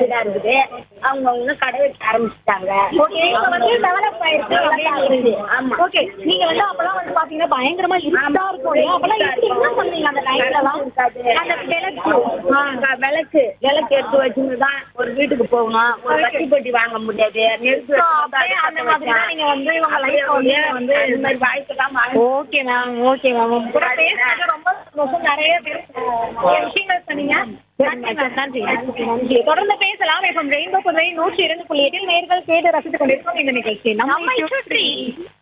வீடா இருக்குது. அவங்க கடை வைக்க ஆரம்பிச்சுட்டாங்க. ஓகே, இப்ப வந்து டெவலப் ஆயிருக்கு அப்படின்னு. ஆமா. ஓகே, நீங்க வந்து அப்பெல்லாம் வந்து பாத்தீங்கன்னா பயங்கரமா இருட்டா இருக்கும் இல்லையா? அப்பெல்லாம் இருட்டு என்ன பண்ணீங்க அந்த டைம்லலாம்? அந்த விளக்கு எடுத்து வச்சுதான் ஒரு வீட்டுக்கு போகணும். ஒரு வட்டி பெட்டி வாங்க முடியாது. நெருப்பு அந்த மாதிரி தான் நீங்க வந்து உங்க லைஃப்ல வந்து இந்த மாதிரி வாய்ப்பெல்லாம் ஓகே மேம், ஓகே மேம். உங்க கூட பேசுறது ரொம்ப சந்தோஷம். நிறைய விஷயங்கள் சொன்னீங்க. நன்றி. தொடர்ந்து பேசலாம். ரெயின்போ புதுவை 102.8 நேயர்கள் கேட்டு ரசித்துக் கொண்டிருக்கோம் இந்த நிகழ்ச்சி. நம்மை சுற்றி